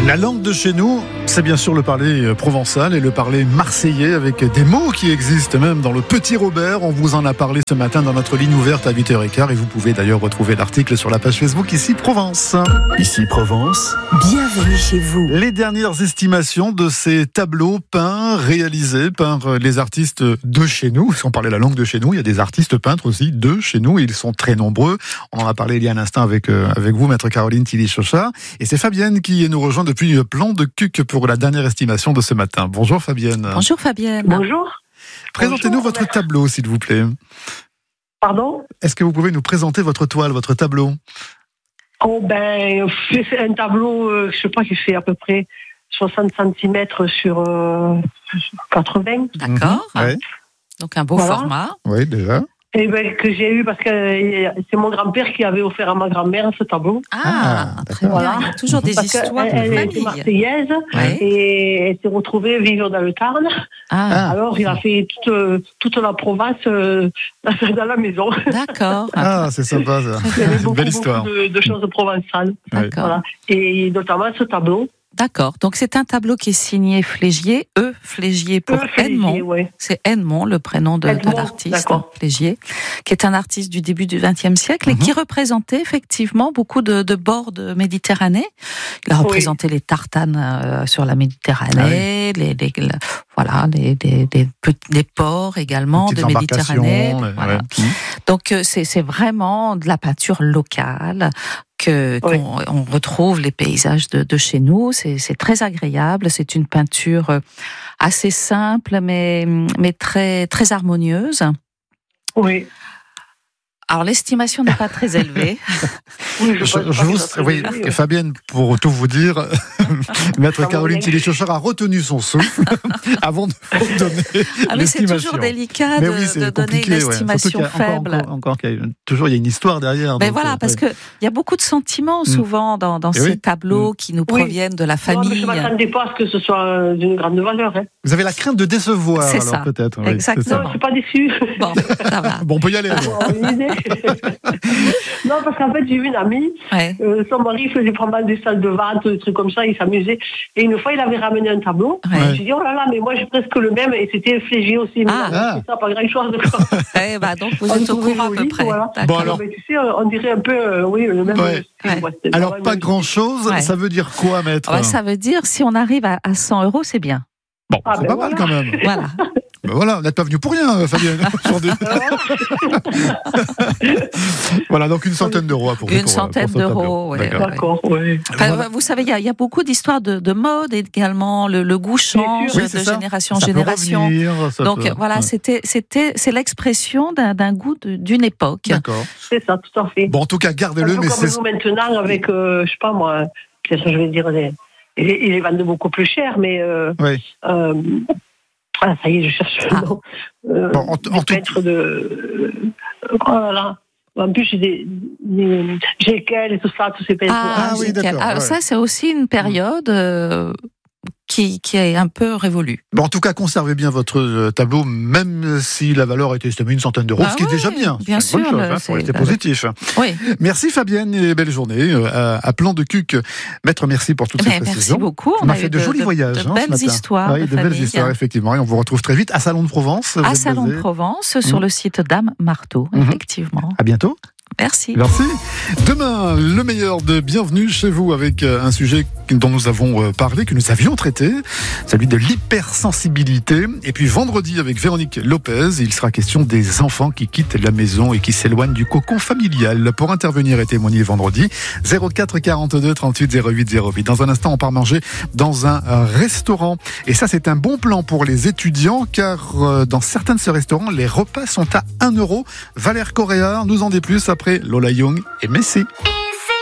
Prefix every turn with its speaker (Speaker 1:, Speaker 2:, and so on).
Speaker 1: La langue de chez nous, c'est bien sûr le parler provençal et le parler marseillais avec des mots qui existent même dans le Petit Robert. On vous en a parlé ce matin dans notre ligne ouverte à 8h15 et vous pouvez d'ailleurs retrouver l'article sur la page Facebook Ici Provence. Ici Provence.
Speaker 2: Bienvenue chez vous.
Speaker 1: Les dernières estimations de ces tableaux peints, réalisés par les artistes de chez nous. Si on parlait la langue de chez nous, il y a des artistes peintres aussi de chez nous et ils sont très nombreux. On en a parlé il y a un instant avec vous, maître Caroline Tilly-Chauchard. Et c'est Fabienne qui nous rejoint depuis Plan de Cuc pour la dernière estimation de ce matin. Bonjour Fabienne.
Speaker 2: Bonjour Fabienne.
Speaker 3: Bonjour.
Speaker 1: Présentez-nous votre tableau, s'il vous plaît.
Speaker 3: Pardon ?
Speaker 1: Est-ce que vous pouvez nous présenter votre toile, votre tableau ?
Speaker 3: C'est un tableau, je sais pas, qui fait à peu près 60 cm sur 80.
Speaker 2: D'accord.
Speaker 1: Ouais.
Speaker 2: Donc un beau
Speaker 3: Voilà.
Speaker 2: format.
Speaker 1: Oui, déjà.
Speaker 3: Et que j'ai eu parce que c'est mon grand-père qui avait offert à ma grand-mère ce tableau.
Speaker 2: Très
Speaker 1: d'accord.
Speaker 2: bien. Il y a toujours des
Speaker 3: Parce
Speaker 2: histoires de
Speaker 3: qu'elle était
Speaker 2: famille.
Speaker 3: marseillaise
Speaker 2: Ouais.
Speaker 3: et elle s'est retrouvée vivre dans le Tarn. Alors il a fait toute la province dans la maison.
Speaker 2: D'accord.
Speaker 1: Ah, c'est sympa ça.
Speaker 3: Il y avait
Speaker 1: C'est une belle histoire.
Speaker 3: beaucoup de choses provençales.
Speaker 2: D'accord.
Speaker 3: Voilà. Et notamment ce tableau.
Speaker 2: D'accord. Donc c'est un tableau qui est signé Flégier, Flégier pour Edmond.
Speaker 3: Ouais.
Speaker 2: C'est Edmond, le prénom de
Speaker 3: Edmond,
Speaker 2: l'artiste,
Speaker 3: d'accord.
Speaker 2: Flégier, qui est un artiste du début du XXe siècle et qui représentait effectivement beaucoup de bords de Méditerranée. Il a représenté les tartanes sur la Méditerranée, les ports également
Speaker 1: Les
Speaker 2: de
Speaker 1: petites
Speaker 2: Méditerranée.
Speaker 1: embarcations,
Speaker 2: Voilà.
Speaker 1: ouais.
Speaker 2: Donc c'est vraiment de la peinture locale. On retrouve les paysages de chez nous, c'est très agréable, c'est une peinture assez simple mais très, très harmonieuse.
Speaker 3: Oui.
Speaker 2: Alors l'estimation n'est pas très élevée.
Speaker 3: Oui,
Speaker 1: Fabienne, pour tout vous dire, maître Caroline Tilly-Chauchard a retenu son souffle avant de vous donner
Speaker 2: Mais c'est
Speaker 1: l'estimation.
Speaker 2: toujours délicat
Speaker 1: Mais
Speaker 2: de,
Speaker 1: oui, c'est
Speaker 2: de donner
Speaker 1: compliqué,
Speaker 2: une estimation faible.
Speaker 1: Encore qu'il y a toujours il y a une histoire derrière.
Speaker 2: Mais
Speaker 1: donc,
Speaker 2: voilà, parce que il y a beaucoup de sentiments souvent dans
Speaker 1: Et
Speaker 2: ces
Speaker 1: oui.
Speaker 2: tableaux qui nous proviennent de la
Speaker 3: Non, mais
Speaker 2: famille.
Speaker 3: je ne m'attendais pas à ce que ce soit d'une grande valeur. Hein.
Speaker 1: vous avez la crainte de décevoir,
Speaker 2: C'est
Speaker 1: alors
Speaker 2: ça.
Speaker 1: peut-être. oui,
Speaker 2: Exactement.
Speaker 1: c'est ça.
Speaker 3: Non, je ne suis pas déçue.
Speaker 2: Bon, ça va.
Speaker 1: Bon, on peut y aller. alors.
Speaker 3: Une idée. Non, parce qu'en fait, j'ai eu une amie,
Speaker 2: Ouais.
Speaker 3: son mari faisait pas mal des salles de vente, des trucs comme ça, il s'amusait. Et une fois, il avait ramené un tableau.
Speaker 2: Ouais.
Speaker 3: J'ai dit, oh là là, mais moi, j'ai presque le même, et c'était Flégier aussi. Mais c'est ça, pas grand-chose.
Speaker 2: Donc vous êtes au courant à peu près.
Speaker 3: Voilà.
Speaker 2: D'accord.
Speaker 1: Bon, alors-
Speaker 3: Mais tu sais, on dirait un peu, le même
Speaker 1: Ouais.
Speaker 3: style.
Speaker 2: Ouais.
Speaker 3: Ouais, c'était
Speaker 1: Alors,
Speaker 3: vraiment
Speaker 1: pas
Speaker 3: même
Speaker 1: grand-chose,
Speaker 2: Ouais.
Speaker 1: ça veut dire quoi, maître
Speaker 2: Ça veut dire si on arrive à 100 €, c'est bien.
Speaker 1: Bon,
Speaker 3: Ah,
Speaker 1: c'est
Speaker 3: ben
Speaker 1: pas mal
Speaker 3: voilà.
Speaker 1: quand même.
Speaker 2: Voilà.
Speaker 1: Ben voilà, vous n'êtes pas venu pour rien, Fabienne. aujourd'hui. Voilà, donc une centaine d'euros à pour
Speaker 2: Une
Speaker 1: pour
Speaker 2: centaine
Speaker 1: ce tableau.
Speaker 2: d'euros, ouais.
Speaker 1: D'accord.
Speaker 3: D'accord, oui.
Speaker 2: Enfin,
Speaker 1: Voilà.
Speaker 2: vous savez, il y a beaucoup d'histoires de mode également. Le goût change
Speaker 1: Oui, c'est
Speaker 2: de
Speaker 1: ça.
Speaker 2: génération en
Speaker 1: Ça peut
Speaker 2: génération.
Speaker 1: revenir, ça
Speaker 2: Donc
Speaker 1: peut-
Speaker 2: voilà,
Speaker 1: ouais.
Speaker 2: c'est l'expression d'un goût d'une époque.
Speaker 1: D'accord.
Speaker 3: C'est ça, tout à fait.
Speaker 1: Bon, en tout cas,
Speaker 3: Un
Speaker 1: gardez-le,
Speaker 3: peu
Speaker 1: mais
Speaker 3: comme
Speaker 1: c'est...
Speaker 3: nous maintenant, avec, je sais pas moi, qu'est-ce que je vais dire, ils les vendent beaucoup plus cher, mais
Speaker 1: Oui.
Speaker 3: ça y est, je cherche le nom.
Speaker 1: Bon, en
Speaker 3: des
Speaker 1: tout-
Speaker 3: peintres de... Oh là là. En plus, j'ai des Jekyll et tout ça, tous ces peintres.
Speaker 1: Ah oui,
Speaker 2: nickel.
Speaker 1: d'accord,
Speaker 2: Alors
Speaker 1: ouais.
Speaker 2: ça, c'est aussi une période qui est un peu révolue.
Speaker 1: Bon, en tout cas, conservez bien votre tableau, même si la valeur a été estimée une centaine d'euros,
Speaker 2: Ah
Speaker 1: ce qui est
Speaker 2: oui,
Speaker 1: déjà bien.
Speaker 2: bien
Speaker 1: C'est une bonne
Speaker 2: sûr,
Speaker 1: chose,
Speaker 2: c'est-
Speaker 1: faut rester positif.
Speaker 2: Oui.
Speaker 1: Merci Fabienne et belle journée à Plan de Cuc. Maître, merci pour toutes ces
Speaker 2: Merci
Speaker 1: précisions.
Speaker 2: beaucoup.
Speaker 1: On a
Speaker 2: eu
Speaker 1: fait de jolis voyages.
Speaker 2: de
Speaker 1: ce
Speaker 2: belles
Speaker 1: matin.
Speaker 2: histoires.
Speaker 1: Oui, de belles
Speaker 2: famille.
Speaker 1: histoires, effectivement. Et on vous retrouve très vite à Salon de Provence. Vous
Speaker 2: À
Speaker 1: êtes
Speaker 2: Salon de
Speaker 1: basé.
Speaker 2: Provence, sur le site Dame Marteau, effectivement.
Speaker 1: À bientôt.
Speaker 2: Merci.
Speaker 1: Merci. Demain, le meilleur de Bienvenue chez vous avec un sujet dont nous avons parlé, que nous avions traité, celui de l'hypersensibilité. Et puis vendredi avec Véronique Lopez, il sera question des enfants qui quittent la maison et qui s'éloignent du cocon familial. Pour intervenir et témoigner vendredi, 04 42 38 08 08. Dans un instant, on part manger dans un restaurant. Et ça, c'est un bon plan pour les étudiants car dans certains de ces restaurants, les repas sont à 1 €. Valère Coréard nous en dit plus après Lola Young et Messi.